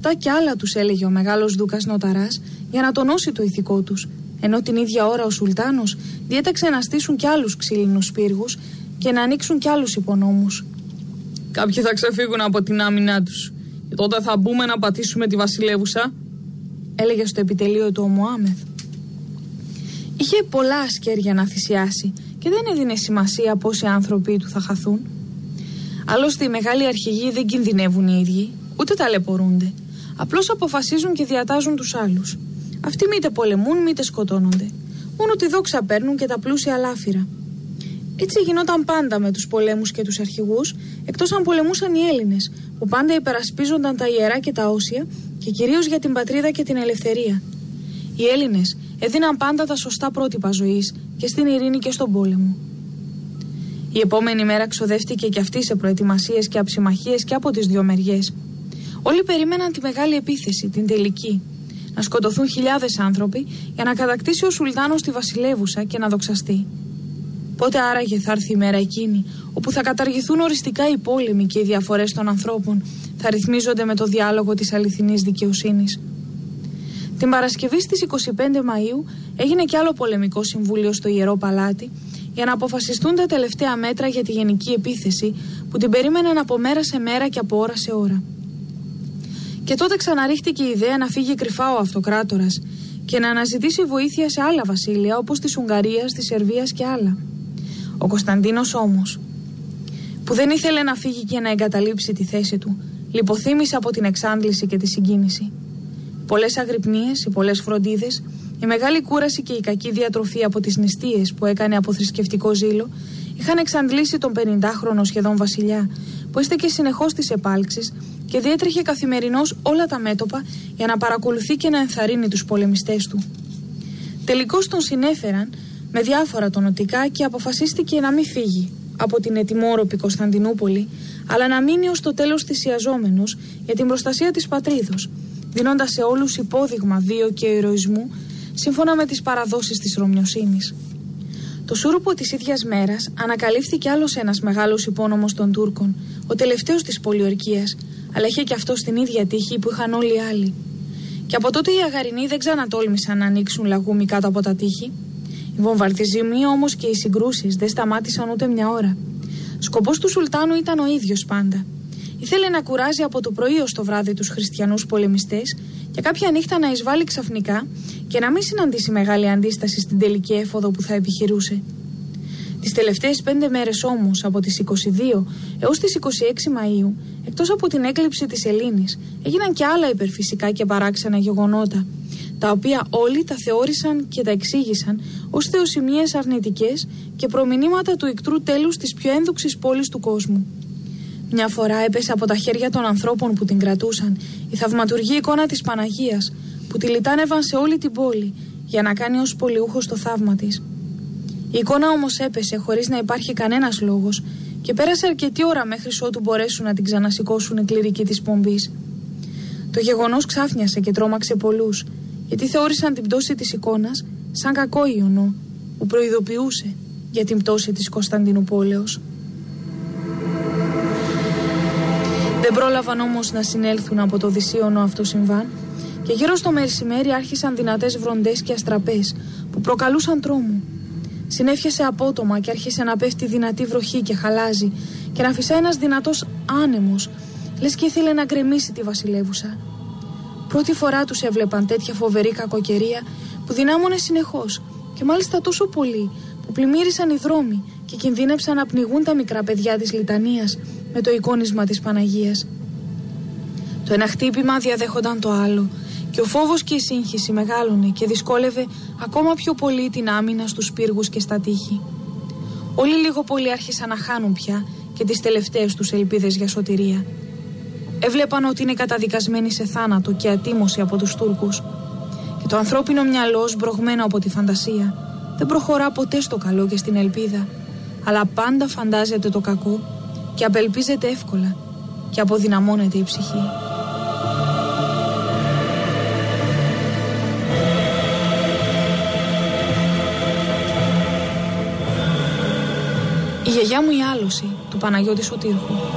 αυτά κι άλλα τους έλεγε ο μεγάλος Δούκας Νοταράς για να τονώσει το ηθικό τους, ενώ την ίδια ώρα ο Σουλτάνος διέταξε να στήσουν κι άλλους ξύλινους σπήργους και να ανοίξουν κι άλλους υπονόμους. Κάποιοι θα ξεφύγουν από την άμυνά τους και τότε θα μπούμε να πατήσουμε τη βασιλεύουσα, έλεγε στο επιτελείο του ο Μωάμεθ. Είχε πολλά ασκέρια να θυσιάσει και δεν έδινε σημασία πόσοι άνθρωποι του θα χαθούν. Άλλωστε οι μεγάλοι αρχηγοί δεν κινδυνεύουν οι ίδιοι, ούτε ταλαιπωρούνται. Απλώς αποφασίζουν και διατάζουν τους άλλους. Αυτοί μήτε πολεμούν μήτε σκοτώνονται. Μόνο τη δόξα παίρνουν και τα πλούσια λάφυρα. Έτσι γινόταν πάντα με τους πολέμους και τους αρχηγούς, εκτός αν πολεμούσαν οι Έλληνες, που πάντα υπερασπίζονταν τα ιερά και τα όσια και κυρίως για την πατρίδα και την ελευθερία. Οι Έλληνες έδιναν πάντα τα σωστά πρότυπα ζωής και στην ειρήνη και στον πόλεμο. Η επόμενη μέρα ξοδεύτηκε και αυτή σε προετοιμασίες και αψιμαχίες και από τις δύο μεριές. Όλοι περίμεναν τη μεγάλη επίθεση, την τελική. Να σκοτωθούν χιλιάδες άνθρωποι για να κατακτήσει ο Σουλτάνος τη βασιλεύουσα και να δοξαστεί. Πότε άραγε θα έρθει η μέρα εκείνη, όπου θα καταργηθούν οριστικά οι πόλεμοι και οι διαφορές των ανθρώπων θα ρυθμίζονται με το διάλογο της αληθινής δικαιοσύνης. Την Παρασκευή στις 25 Μαΐου έγινε κι άλλο πολεμικό συμβούλιο στο Ιερό Παλάτι για να αποφασιστούν τα τελευταία μέτρα για τη γενική επίθεση που την περίμεναν από μέρα σε μέρα και από ώρα σε ώρα. Και τότε ξαναρίχτηκε η ιδέα να φύγει κρυφά ο αυτοκράτορας και να αναζητήσει βοήθεια σε άλλα βασίλεια όπως της Ουγγαρίας, της Σερβίας και άλλα. Ο Κωνσταντίνος όμως, που δεν ήθελε να φύγει και να εγκαταλείψει τη θέση του, λιποθύμησε από την εξάντληση και τη συγκίνηση. Πολλές αγρυπνίες, οι πολλές φροντίδες, η μεγάλη κούραση και η κακή διατροφή από τις νηστείες που έκανε από θρησκευτικό ζήλο είχαν εξαντλήσει τον 50χρονο σχεδόν βασιλιά, που έστεκε συνεχώς στις επάλξεις και διέτρεχε καθημερινώς όλα τα μέτωπα για να παρακολουθεί και να ενθαρρύνει τους πολεμιστές του. Τελικώς τον συνέφεραν με διάφορα τονωτικά και αποφασίστηκε να μην φύγει από την ετοιμόρροπη Κωνσταντινούπολη, αλλά να μείνει ως το τέλος θυσιαζόμενος για την προστασία της πατρίδος, δίνοντας σε όλους υπόδειγμα βίου και ηρωισμού σύμφωνα με τις παραδόσεις της Ρωμιοσύνης. Το σούρουπο της ίδιας μέρας ανακαλύφθηκε άλλος ένας μεγάλος υπόνομος των Τούρκων, ο τελευταίος της πολιορκίας, αλλά είχε και αυτό την ίδια τύχη που είχαν όλοι οι άλλοι. Και από τότε οι Αγαρινοί δεν ξανατόλμησαν να ανοίξουν λαγούμι κάτω από τα τείχη. Οι βομβαρδισμοί όμως και οι συγκρούσεις δεν σταμάτησαν ούτε μια ώρα. Σκοπός του Σουλτάνου ήταν ο ίδιος πάντα. Ήθελε να κουράζει από το πρωί ως το βράδυ τους χριστιανούς πολεμιστές και κάποια νύχτα να εισβάλλει ξαφνικά και να μην συναντήσει μεγάλη αντίσταση στην τελική έφοδο που θα επιχειρούσε. Τις τελευταίες 5 μέρες όμως, από τις 22 έως τις 26 Μαΐου, εκτός από την έκλειψη της Ελλήνης, έγιναν και άλλα υπερφυσικά και παράξενα γεγονότα, τα οποία όλοι τα θεώρησαν και τα εξήγησαν ως θεοσημείες αρνητικές και προμηνύματα του ικτρού τέλους της πιο ένδοξης πόλης του κόσμου. Μια φορά έπεσε από τα χέρια των ανθρώπων που την κρατούσαν η θαυματουργή εικόνα της Παναγίας, που τη λιτάνευαν σε όλη την πόλη για να κάνει ως πολιούχος το θαύμα της. Η εικόνα όμως έπεσε χωρίς να υπάρχει κανένας λόγος και πέρασε αρκετή ώρα μέχρι ότου μπορέσουν να την ξανασηκώσουν οι κληρικοί της πομπής. Το γεγονός ξάφνιασε και τρόμαξε πολλούς, γιατί θεώρησαν την πτώση της εικόνας σαν κακό ιονό που προειδοποιούσε για την πτώση της Κωνσταντινουπόλεως. Δεν πρόλαβαν όμως να συνέλθουν από το δυσίωνο αυτό συμβάν και γύρω στο μεσημέρι άρχισαν δυνατές βροντές και αστραπές που προκαλούσαν τρόμο. Συνέφιασε απότομα και άρχισε να πέφτει δυνατή βροχή και χαλάζι και να φυσάει ένας δυνατός άνεμος, λες και ήθελε να γκρεμίσει τη βασιλεύουσα. Πρώτη φορά τους έβλεπαν τέτοια φοβερή κακοκαιρία που δυνάμωνε συνεχώς και μάλιστα τόσο πολύ που πλημμύρισαν οι δρόμοι και κινδύνεψαν να πνιγούν τα μικρά παιδιά της λιτανίας με το εικόνισμα της Παναγίας. Το ένα χτύπημα διαδέχονταν το άλλο και ο φόβος και η σύγχυση μεγάλωνε και δυσκόλευε ακόμα πιο πολύ την άμυνα στους πύργους και στα τείχη. Όλοι λίγο πολύ άρχισαν να χάνουν πια και τις τελευταίες τους ελπίδες για σωτηρία. Έβλεπαν ότι είναι καταδικασμένοι σε θάνατο και ατίμωση από τους Τούρκους. Και το ανθρώπινο μυαλό, σμπρωγμένο από τη φαντασία, δεν προχωρά ποτέ στο καλό και στην ελπίδα, αλλά πάντα φαντάζεται το κακό και απελπίζεται εύκολα και αποδυναμώνεται η ψυχή. Η γιαγιά μου η άλωση του Παναγιώτη Σωτήρχου.